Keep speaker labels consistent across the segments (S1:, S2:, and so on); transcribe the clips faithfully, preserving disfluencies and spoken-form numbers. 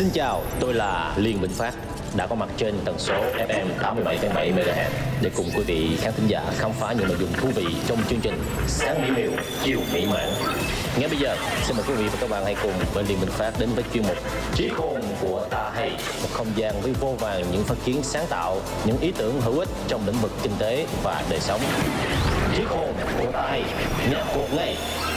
S1: Xin chào, tôi là Liên Minh Phát, đã có mặt trên tần số ép em tám mươi bảy phẩy bảy mê ga héc để cùng quý vị khán thính giả khám phá những nội dung thú vị trong chương trình Sáng mỹ miều, chiều mỹ mãn. Ngay bây giờ, xin mời quý vị và các bạn hãy cùng bên Liên Minh Phát đến với chuyên mục Trí khôn của ta hay, một không gian với vô vàn những phát kiến sáng tạo, những ý tưởng hữu ích trong lĩnh vực kinh tế và đời sống. Trí khôn của ta hay, nhập cuộc ngay.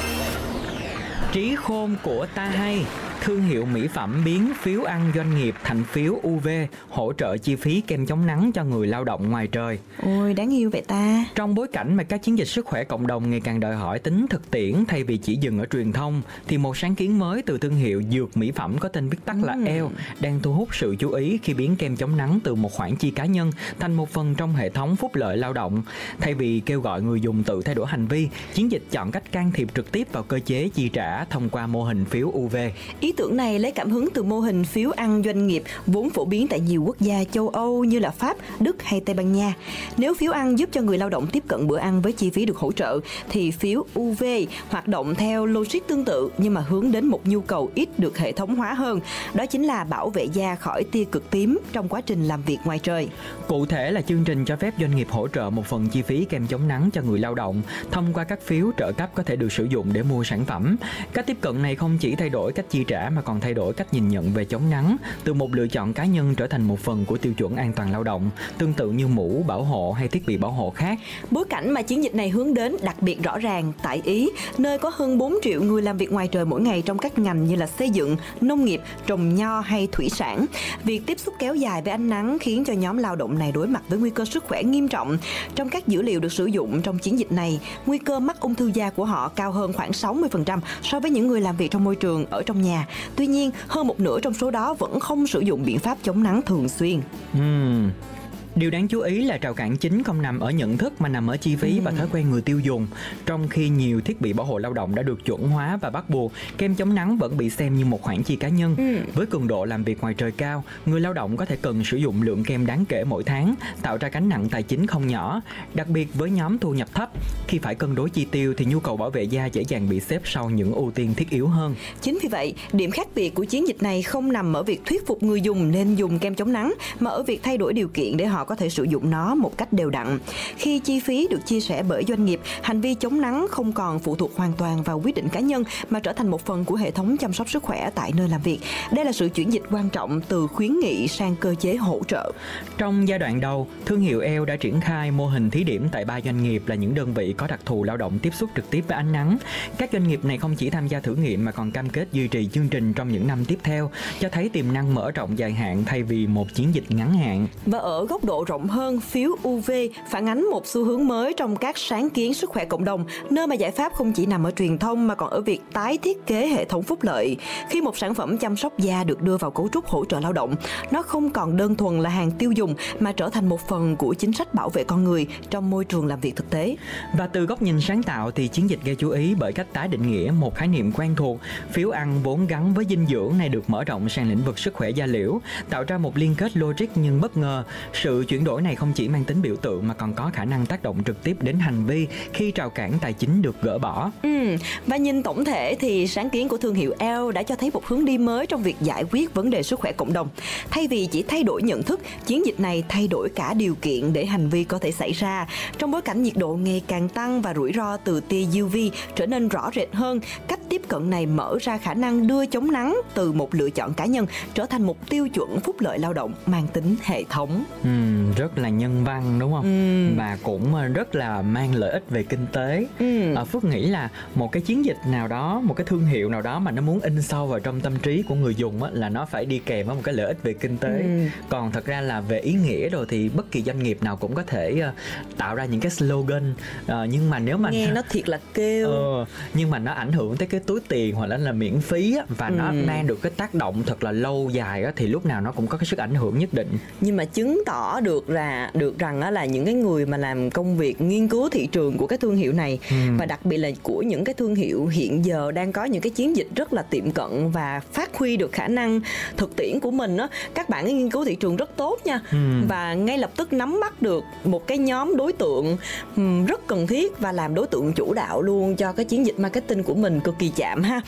S2: Trí khôn của ta hay, thương hiệu mỹ phẩm biến phiếu ăn doanh nghiệp thành phiếu u vê, hỗ trợ chi phí kem chống nắng cho người lao động ngoài trời.
S3: Ôi, đáng yêu vậy ta.
S2: Trong bối cảnh mà các chiến dịch sức khỏe cộng đồng ngày càng đòi hỏi tính thực tiễn thay vì chỉ dừng ở truyền thông, thì một sáng kiến mới từ thương hiệu dược mỹ phẩm có tên viết tắt là
S3: Ừ.
S2: e lờ đang thu hút sự chú ý khi biến kem chống nắng từ một khoản chi cá nhân thành một phần trong hệ thống phúc lợi lao động. Thay vì kêu gọi người dùng tự thay đổi hành vi, chiến dịch chọn cách can thiệp trực tiếp vào cơ chế chi trả thông qua mô hình phiếu u vê.
S3: Ý tưởng này lấy cảm hứng từ mô hình phiếu ăn doanh nghiệp vốn phổ biến tại nhiều quốc gia châu Âu như là Pháp, Đức hay Tây Ban Nha. Nếu phiếu ăn giúp cho người lao động tiếp cận bữa ăn với chi phí được hỗ trợ, thì phiếu u vê hoạt động theo logic tương tự nhưng mà hướng đến một nhu cầu ít được hệ thống hóa hơn. Đó chính là bảo vệ da khỏi tia cực tím trong quá trình làm việc ngoài trời.
S2: Cụ thể là chương trình cho phép doanh nghiệp hỗ trợ một phần chi phí kem chống nắng cho người lao động thông qua các phiếu trợ cấp có thể được sử dụng để mua sản phẩm. Cách tiếp cận này không chỉ thay đổi cách chi trả mà còn thay đổi cách nhìn nhận về chống nắng, từ một lựa chọn cá nhân trở thành một phần của tiêu chuẩn an toàn lao động, tương tự như mũ, bảo hộ hay thiết bị bảo hộ khác.
S3: Bối cảnh mà chiến dịch này hướng đến đặc biệt rõ ràng tại Ý, nơi có hơn bốn triệu người làm việc ngoài trời mỗi ngày trong các ngành như là xây dựng, nông nghiệp, trồng nho hay thủy sản. Việc tiếp xúc kéo dài với ánh nắng khiến cho nhóm lao động này đối mặt với nguy cơ sức khỏe nghiêm trọng. Trong các dữ liệu được sử dụng trong chiến dịch này, nguy cơ mắc ung thư da của họ cao hơn khoảng sáu mươi phần trăm so với những người làm việc trong môi trường ở trong nhà. Tuy nhiên, hơn một nửa trong số đó vẫn không sử dụng biện pháp chống nắng thường xuyên.
S2: Uhm. Điều đáng chú ý là rào cản chính không nằm ở nhận thức mà nằm ở chi phí và thói quen người tiêu dùng. Trong khi nhiều thiết bị bảo hộ lao động đã được chuẩn hóa và bắt buộc, kem chống nắng vẫn bị xem như một khoản chi cá nhân.
S3: Ừ.
S2: Với cường độ làm việc ngoài trời cao, người lao động có thể cần sử dụng lượng kem đáng kể mỗi tháng, tạo ra gánh nặng tài chính không nhỏ. Đặc biệt với nhóm thu nhập thấp, khi phải cân đối chi tiêu thì nhu cầu bảo vệ da dễ dàng bị xếp sau những ưu tiên thiết yếu hơn.
S3: Chính vì vậy, điểm khác biệt của chiến dịch này không nằm ở việc thuyết phục người dùng nên dùng kem chống nắng, mà ở việc thay đổi điều kiện để họ có thể sử dụng nó một cách đều đặn. Khi chi phí được chia sẻ bởi doanh nghiệp, hành vi chống nắng không còn phụ thuộc hoàn toàn vào quyết định cá nhân mà trở thành một phần của hệ thống chăm sóc sức khỏe tại nơi làm việc. Đây là sự chuyển dịch quan trọng từ khuyến nghị sang cơ chế hỗ trợ.
S2: Trong giai đoạn đầu, thương hiệu e lờ đã triển khai mô hình thí điểm tại ba doanh nghiệp là những đơn vị có đặc thù lao động tiếp xúc trực tiếp với ánh nắng. Các doanh nghiệp này không chỉ tham gia thử nghiệm mà còn cam kết duy trì chương trình trong những năm tiếp theo, cho thấy tiềm năng mở rộng dài hạn thay vì một chiến dịch ngắn hạn.
S3: Và ở góc độ rộng hơn, phiếu u vê phản ánh một xu hướng mới trong các sáng kiến sức khỏe cộng đồng, nơi mà giải pháp không chỉ nằm ở truyền thông mà còn ở việc tái thiết kế hệ thống phúc lợi. Khi một sản phẩm chăm sóc da được đưa vào cấu trúc hỗ trợ lao động, nó không còn đơn thuần là hàng tiêu dùng mà trở thành một phần của chính sách bảo vệ con người trong môi trường làm việc thực tế.
S2: Và từ góc nhìn sáng tạo thì chiến dịch gây chú ý bởi cách tái định nghĩa một khái niệm quen thuộc. Phiếu ăn vốn gắn với dinh dưỡng này được mở rộng sang lĩnh vực sức khỏe da liễu, tạo ra một liên kết logic nhưng bất ngờ. Sự chuyển đổi này không chỉ mang tính biểu tượng mà còn có khả năng tác động trực tiếp đến hành vi khi rào cản tài chính được gỡ bỏ.
S3: Ừ, và nhìn tổng thể thì sáng kiến của thương hiệu e lờ đã cho thấy một hướng đi mới trong việc giải quyết vấn đề sức khỏe cộng đồng. Thay vì chỉ thay đổi nhận thức, chiến dịch này thay đổi cả điều kiện để hành vi có thể xảy ra. Trong bối cảnh nhiệt độ ngày càng tăng và rủi ro từ tia u vê trở nên rõ rệt hơn, cách tiếp cận này mở ra khả năng đưa chống nắng từ một lựa chọn cá nhân trở thành một tiêu chuẩn phúc lợi lao động mang tính hệ thống.
S2: Ừ, rất là nhân văn đúng không? Ừ. Và cũng rất là mang lợi ích về kinh tế. Ừ. À, Phước nghĩ là một cái chiến dịch nào đó, một cái thương hiệu nào đó mà nó muốn in sâu vào trong tâm trí của người dùng á, là nó phải đi kèm với một cái lợi ích về kinh tế. Ừ. Còn thật ra là về ý nghĩa rồi thì bất kỳ doanh nghiệp nào cũng có thể uh, tạo ra những cái slogan, uh, nhưng mà nếu mà
S3: nghe nó thiệt là kêu,
S2: uh, nhưng mà nó ảnh hưởng tới cái túi tiền hoặc là là miễn phí á, và ừ. nó mang được cái tác động thật là lâu dài á, thì lúc nào nó cũng có cái sức ảnh hưởng nhất định.
S3: Nhưng mà chứng tỏ được là được rằng á, là những cái người mà làm công việc nghiên cứu thị trường của cái thương hiệu này, ừ. và đặc biệt là của những cái thương hiệu hiện giờ đang có những cái chiến dịch rất là tiệm cận và phát huy được khả năng thực tiễn của mình á, các bạn ấy nghiên cứu thị trường rất tốt nha, ừ. và ngay lập tức nắm bắt được một cái nhóm đối tượng um, rất cần thiết và làm đối tượng chủ đạo luôn cho cái chiến dịch marketing của mình, cực kỳ chạm ha.